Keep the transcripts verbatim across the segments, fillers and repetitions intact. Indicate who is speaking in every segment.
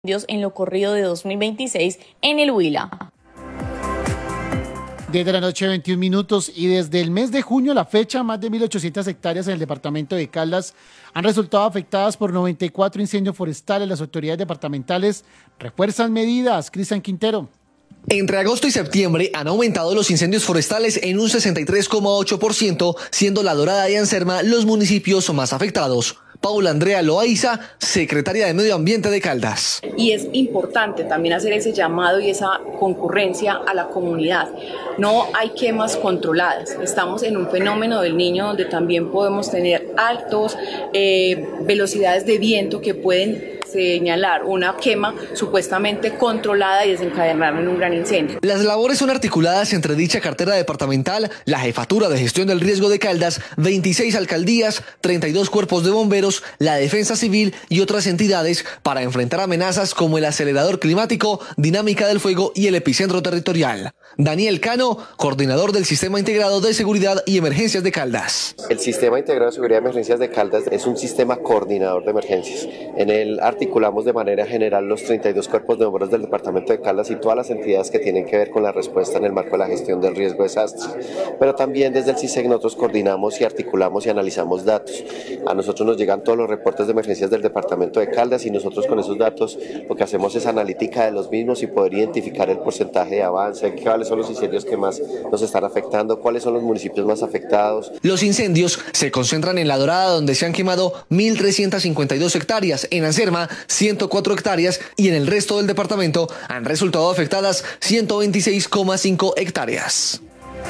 Speaker 1: en lo corrido de dos mil veintiséis en el Huila.
Speaker 2: diez de la noche, veintiún minutos, y desde el mes de junio a la fecha, más de mil ochocientas hectáreas en el departamento de Caldas han resultado afectadas por noventa y cuatro incendios forestales. Las autoridades departamentales refuerzan medidas. Cristian Quintero.
Speaker 3: Entre agosto y septiembre han aumentado los incendios forestales en un sesenta y tres coma ocho por ciento, siendo La Dorada y Anserma los municipios más afectados. Paula Andrea Loaiza, secretaria de Medio Ambiente de Caldas.
Speaker 4: Y es importante también hacer ese llamado y esa concurrencia a la comunidad. No hay quemas controladas. Estamos en un fenómeno del Niño donde también podemos tener altos eh, velocidades de viento que pueden señalar una quema supuestamente controlada y desencadenar en un gran incendio.
Speaker 3: Las labores son articuladas entre dicha cartera departamental, la Jefatura de Gestión del Riesgo de Caldas, veintiséis alcaldías, treinta y dos cuerpos de bomberos, la Defensa Civil y otras entidades para enfrentar amenazas como el acelerador climático, dinámica del fuego y el epicentro territorial. Daniel Cano, coordinador del Sistema Integrado de Seguridad y Emergencias de Caldas.
Speaker 5: El Sistema Integrado de Seguridad y Emergencias de Caldas es un sistema coordinador de emergencias. En él articulamos de manera general los treinta y dos cuerpos de bomberos del departamento de Caldas y todas las entidades que tienen que ver con la respuesta en el marco de la gestión del riesgo de desastres. Pero también desde el CISEC nosotros coordinamos y articulamos y analizamos datos. A nosotros nos llegan todos los reportes de emergencias del departamento de Caldas y nosotros con esos datos lo que hacemos es analítica de los mismos y poder identificar el porcentaje de avance, cuáles son los incendios que más nos están afectando, cuáles son los municipios más afectados.
Speaker 3: Los incendios se concentran en La Dorada, donde se han quemado mil trescientas cincuenta y dos hectáreas, en Anserma ciento cuatro hectáreas y en el resto del departamento han resultado afectadas ciento veintiséis coma cinco hectáreas.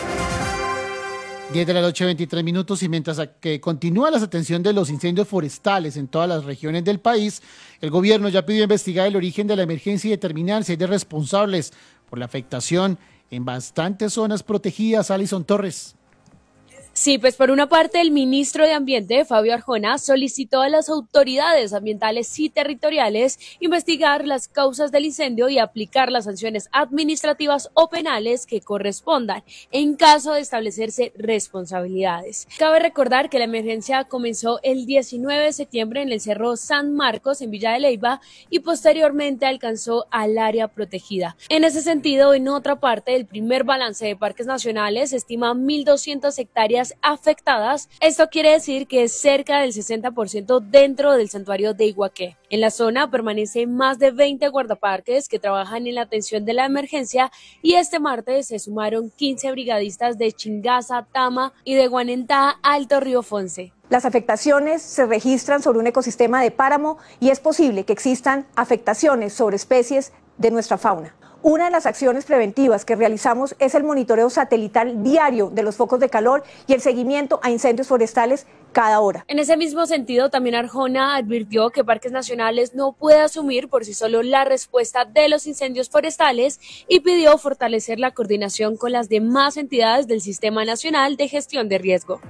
Speaker 2: diez de la noche, veintitrés minutos, y mientras que continúa la atención de los incendios forestales en todas las regiones del país, el gobierno ya pidió investigar el origen de la emergencia y determinar si hay responsables por la afectación en bastantes zonas protegidas. Alison Torres.
Speaker 6: Sí, pues por una parte el ministro de Ambiente, Fabio Arjona, solicitó a las autoridades ambientales y territoriales investigar las causas del incendio y aplicar las sanciones administrativas o penales que correspondan en caso de establecerse responsabilidades. Cabe recordar que la emergencia comenzó el diecinueve de septiembre en el Cerro San Marcos en Villa de Leyva y posteriormente alcanzó al área protegida. En ese sentido, en otra parte, el primer balance de parques nacionales estima mil doscientas hectáreas afectadas. Esto quiere decir que es cerca del sesenta por ciento dentro del santuario de Iguaqué. En la zona permanecen más de veinte guardaparques que trabajan en la atención de la emergencia y este martes se sumaron quince brigadistas de Chingaza, Tama y de Guanentá, Alto Río Fonce.
Speaker 7: Las afectaciones se registran sobre un ecosistema de páramo y es posible que existan afectaciones sobre especies de nuestra fauna. Una de las acciones preventivas que realizamos es el monitoreo satelital diario de los focos de calor y el seguimiento a incendios forestales cada hora.
Speaker 6: En ese mismo sentido, también Arjona advirtió que Parques Nacionales no puede asumir por sí solo la respuesta de los incendios forestales y pidió fortalecer la coordinación con las demás entidades del Sistema Nacional de Gestión de Riesgo.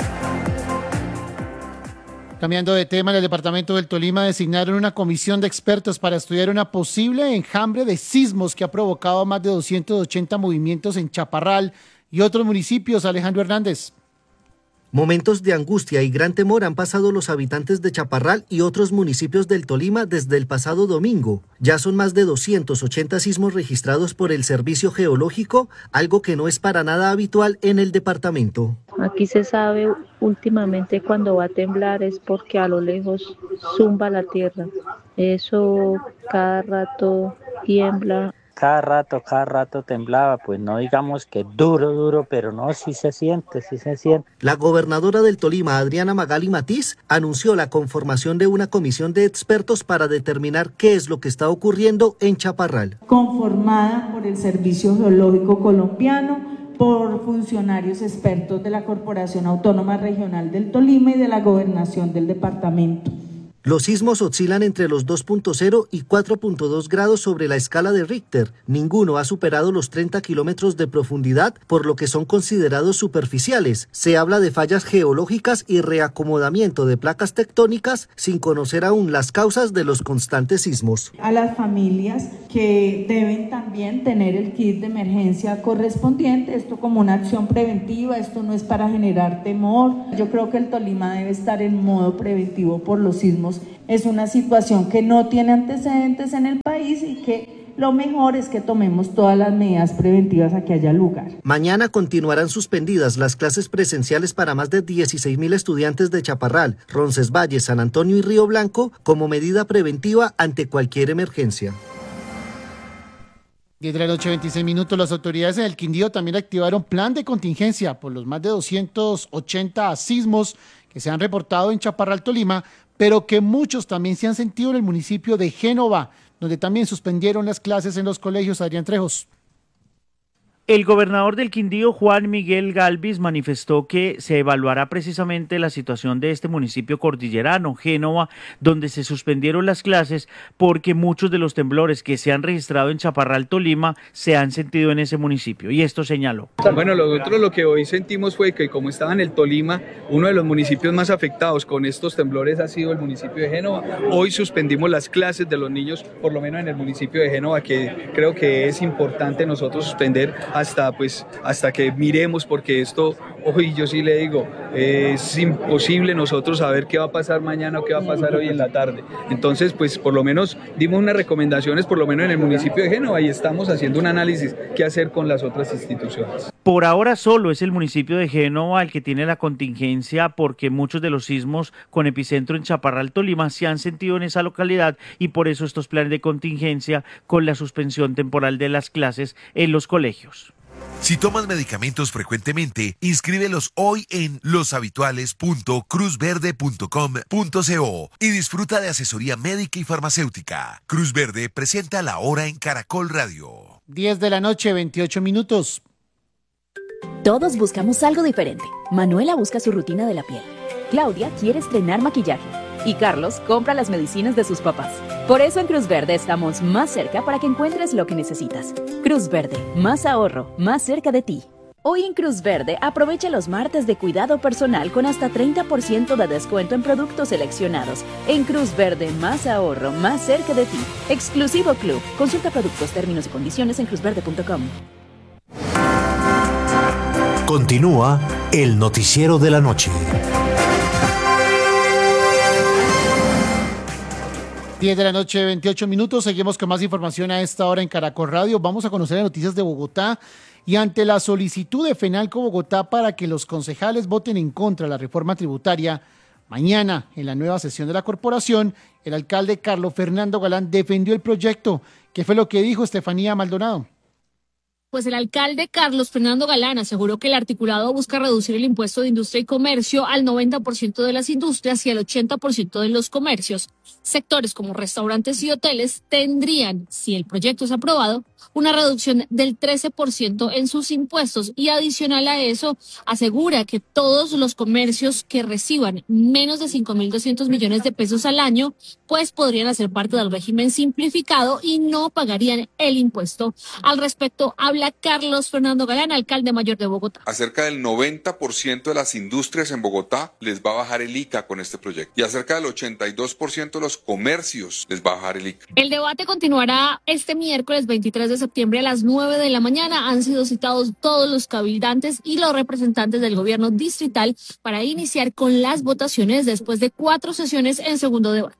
Speaker 2: Cambiando de tema, en el departamento del Tolima designaron una comisión de expertos para estudiar una posible enjambre de sismos que ha provocado más de doscientos ochenta movimientos en Chaparral y otros municipios. Alejandro Hernández.
Speaker 8: Momentos de angustia y gran temor han pasado los habitantes de Chaparral y otros municipios del Tolima desde el pasado domingo. Ya son más de doscientos ochenta sismos registrados por el Servicio Geológico, algo que no es para nada habitual en el departamento.
Speaker 9: Aquí se sabe últimamente cuando va a temblar es porque a lo lejos zumba la tierra. Eso cada rato tiembla.
Speaker 10: Cada rato, cada rato temblaba, pues no digamos que duro, duro, pero no, sí se siente, sí se siente.
Speaker 8: La gobernadora del Tolima, Adriana Magali Matiz, anunció la conformación de una comisión de expertos para determinar qué es lo que está ocurriendo en Chaparral.
Speaker 11: Conformada por el Servicio Geológico Colombiano, por funcionarios expertos de la Corporación Autónoma Regional del Tolima y de la Gobernación del departamento.
Speaker 8: Los sismos oscilan entre los dos punto cero y cuatro punto dos grados sobre la escala de Richter. Ninguno ha superado los treinta kilómetros de profundidad, por lo que son considerados superficiales. Se habla de fallas geológicas y reacomodamiento de placas tectónicas sin conocer aún las causas de los constantes sismos.
Speaker 11: A las familias que deben también tener el kit de emergencia correspondiente, esto como una acción preventiva, esto no es para generar temor. Yo creo que el Tolima debe estar en modo preventivo por los sismos Es una situación que no tiene antecedentes en el país y que lo mejor es que tomemos todas las medidas preventivas a que haya lugar.
Speaker 8: Mañana continuarán suspendidas las clases presenciales para más de dieciséis mil estudiantes de Chaparral, Roncesvalles, San Antonio y Río Blanco como medida preventiva ante cualquier emergencia.
Speaker 2: diez de la noche, veintiséis minutos. Las autoridades en el Quindío también activaron plan de contingencia por los más de doscientos ochenta sismos que se han reportado en Chaparral, Tolima, pero que muchos también se han sentido en el municipio de Génova, donde también suspendieron las clases en los colegios. Adrián Trejos.
Speaker 12: El gobernador del Quindío, Juan Miguel Galvis, manifestó que se evaluará precisamente la situación de este municipio cordillerano, Génova, donde se suspendieron las clases porque muchos de los temblores que se han registrado en Chaparral, Tolima, se han sentido en ese municipio. Y esto señaló.
Speaker 13: Bueno, nosotros lo que hoy sentimos fue que como estaba en el Tolima, uno de los municipios más afectados con estos temblores ha sido el municipio de Génova. Hoy suspendimos las clases de los niños, por lo menos en el municipio de Génova, que creo que es importante nosotros suspender hasta pues hasta que miremos, porque esto hoy yo sí le digo, eh, es imposible nosotros saber qué va a pasar mañana o qué va a pasar hoy en la tarde. Entonces pues por lo menos dimos unas recomendaciones, por lo menos en el municipio de Génova, y estamos haciendo un análisis qué hacer con las otras instituciones.
Speaker 12: Por ahora solo es el municipio de Génova el que tiene la contingencia, porque muchos de los sismos con epicentro en Chaparral, Tolima, se han sentido en esa localidad, y por eso estos planes de contingencia con la suspensión temporal de las clases en los colegios.
Speaker 14: Si tomas medicamentos frecuentemente, inscríbelos hoy en los habituales punto cruz verde punto com punto co y disfruta de asesoría médica y farmacéutica. Cruz Verde presenta La Hora en Caracol Radio.
Speaker 2: diez de la noche, veintiocho minutos.
Speaker 15: Todos buscamos algo diferente. Manuela busca su rutina de la piel. Claudia quiere estrenar maquillaje. Y Carlos compra las medicinas de sus papás. Por eso en Cruz Verde estamos más cerca para que encuentres lo que necesitas. Cruz Verde, más ahorro, más cerca de ti. Hoy en Cruz Verde aprovecha los martes de cuidado personal con hasta treinta por ciento de descuento en productos seleccionados. En Cruz Verde, más ahorro, más cerca de ti. Exclusivo Club. Consulta productos, términos y condiciones en cruz verde punto com.
Speaker 16: Continúa el noticiero de la noche.
Speaker 2: diez de la noche, veintiocho minutos. Seguimos con más información a esta hora en Caracol Radio. Vamos a conocer las noticias de Bogotá. Y ante la solicitud de FENALCO Bogotá para que los concejales voten en contra de la reforma tributaria, mañana, en la nueva sesión de la corporación, el alcalde Carlos Fernando Galán defendió el proyecto. ¿Qué fue lo que dijo Estefanía Maldonado?
Speaker 17: Pues el alcalde Carlos Fernando Galán aseguró que el articulado busca reducir el impuesto de industria y comercio al noventa por ciento de las industrias y al ochenta por ciento de los comercios. Sectores como restaurantes y hoteles tendrían, si el proyecto es aprobado, una reducción del trece por ciento en sus impuestos, y adicional a eso asegura que todos los comercios que reciban menos de cinco mil doscientos millones de pesos al año pues podrían hacer parte del régimen simplificado y no pagarían el impuesto. Al respecto habla Carlos Fernando Galán, alcalde mayor de Bogotá.
Speaker 18: A cerca del noventa por ciento de las industrias en Bogotá les va a bajar el I C A con este proyecto, y a cerca del ochenta y dos por ciento de los comercios les va a bajar el I C A.
Speaker 17: El debate continuará este miércoles veintitrés de septiembre a las nueve de la mañana. Han sido citados todos los cabildantes y los representantes del gobierno distrital para iniciar con las votaciones después de cuatro sesiones en segundo debate.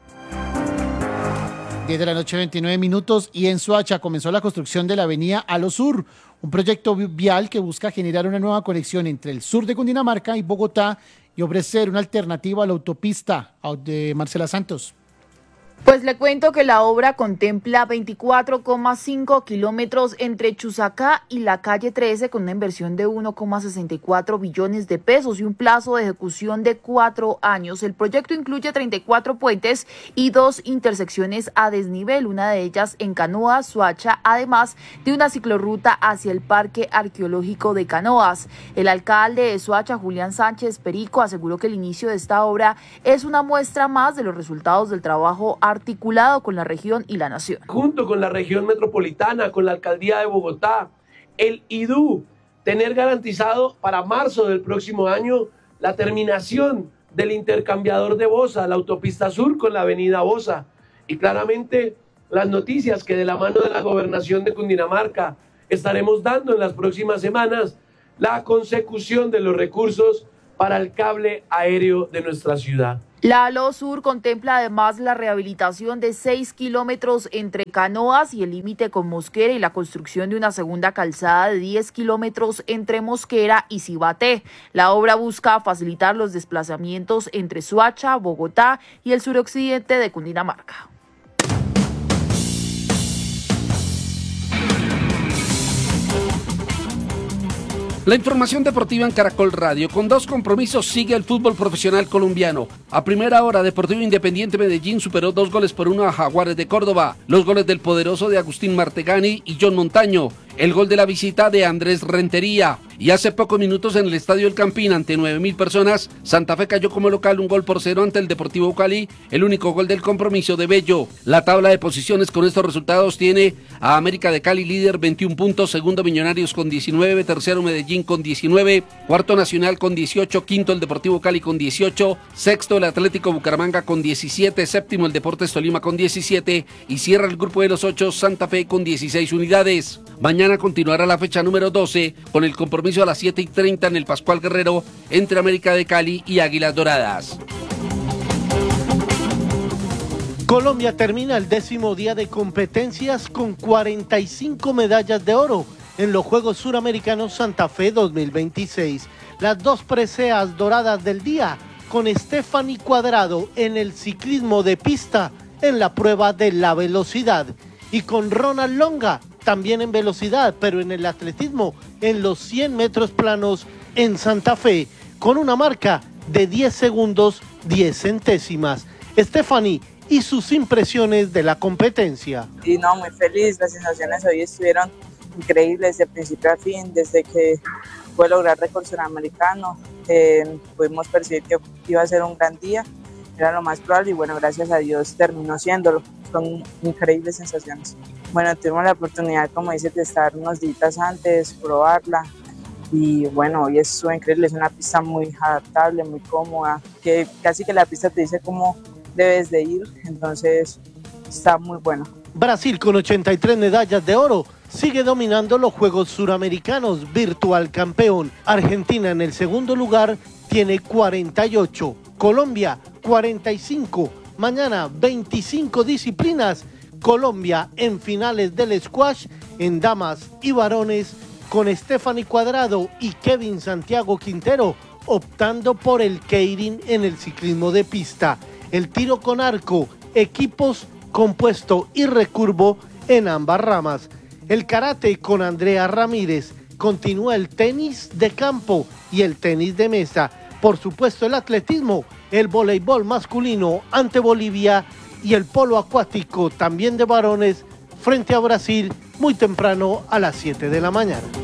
Speaker 2: diez de la noche, veintinueve minutos, y en Soacha comenzó la construcción de la avenida Alo Sur, un proyecto vial que busca generar una nueva conexión entre el sur de Cundinamarca y Bogotá y ofrecer una alternativa a la autopista de Marcela Santos.
Speaker 19: Pues le cuento que la obra contempla veinticuatro coma cinco kilómetros entre Chusacá y la calle trece, con una inversión de uno coma sesenta y cuatro billones de pesos y un plazo de ejecución de cuatro años. El proyecto incluye treinta y cuatro puentes y dos intersecciones a desnivel, una de ellas en Canoa, Soacha, además de una ciclorruta hacia el Parque Arqueológico de Canoas. El alcalde de Soacha, Julián Sánchez Perico, aseguró que el inicio de esta obra es una muestra más de los resultados del trabajo articulado con la región y la nación.
Speaker 20: Junto con la región metropolitana, con la alcaldía de Bogotá, el I D U, tener garantizado para marzo del próximo año la terminación del intercambiador de Bosa, la autopista sur con la avenida Bosa, y claramente las noticias que de la mano de la gobernación de Cundinamarca estaremos dando en las próximas semanas, la consecución de los recursos para el cable aéreo de nuestra ciudad.
Speaker 19: La ALOSUR contempla además la rehabilitación de seis kilómetros entre Canoas y el límite con Mosquera y la construcción de una segunda calzada de diez kilómetros entre Mosquera y Cibaté. La obra busca facilitar los desplazamientos entre Soacha, Bogotá y el suroccidente de Cundinamarca.
Speaker 21: La información deportiva en Caracol Radio. Con dos compromisos sigue el fútbol profesional colombiano. A primera hora, Deportivo Independiente Medellín superó dos goles por uno a Jaguares de Córdoba. Los goles del poderoso de Agustín Martegani y John Montaño. El gol de la visita de Andrés Rentería. Y hace pocos minutos en el Estadio El Campín, ante nueve mil personas, Santa Fe cayó como local un gol por cero ante el Deportivo Cali, el único gol del compromiso de Bello. La tabla de posiciones con estos resultados tiene a América de Cali líder veintiún puntos, segundo Millonarios con diecinueve, tercero Medellín con diecinueve, cuarto Nacional con dieciocho, quinto el Deportivo Cali con dieciocho, sexto el Atlético Bucaramanga con diecisiete, séptimo el Deportes Tolima con diecisiete y cierra el grupo de los ocho Santa Fe con dieciséis unidades. Mañana continuará la fecha número doce con el compromiso a las siete y treinta en el Pascual Guerrero entre América de Cali y Águilas Doradas.
Speaker 22: Colombia termina el décimo día de competencias con cuarenta y cinco medallas de oro en los Juegos Suramericanos Santa Fe dos mil veintiséis. Las dos preseas doradas del día con Stephanie Cuadrado en el ciclismo de pista en la prueba de la velocidad y con Ronald Longa también en velocidad, pero en el atletismo en los cien metros planos en Santa Fe con una marca de diez segundos diez centésimas. Stephanie y sus impresiones de la competencia.
Speaker 23: Y no, muy feliz, las sensaciones hoy estuvieron increíbles de principio a fin, desde que pude lograr récord suramericano, eh, pudimos percibir que iba a ser un gran día, era lo más probable y bueno, gracias a Dios terminó siéndolo, son increíbles sensaciones. Bueno, tuvimos la oportunidad, como dices, de estar unos días antes, probarla y bueno, hoy estuvo increíble, es una pista muy adaptable, muy cómoda, que casi que la pista te dice cómo debes de ir, entonces está muy bueno.
Speaker 22: Brasil con ochenta y tres medallas de oro sigue dominando los Juegos Suramericanos, virtual campeón. Argentina en el segundo lugar tiene cuarenta y ocho, Colombia cuarenta y cinco, mañana veinticinco disciplinas. Colombia en finales del squash en damas y varones con Stephanie Cuadrado y Kevin Santiago Quintero optando por el keirin en el ciclismo de pista. El tiro con arco, equipos compuesto y recurvo en ambas ramas. El karate con Andrea Ramírez. Continúa el tenis de campo y el tenis de mesa. Por supuesto el atletismo, el voleibol masculino ante Bolivia y el polo acuático también de varones frente a Brasil muy temprano a las siete de la mañana.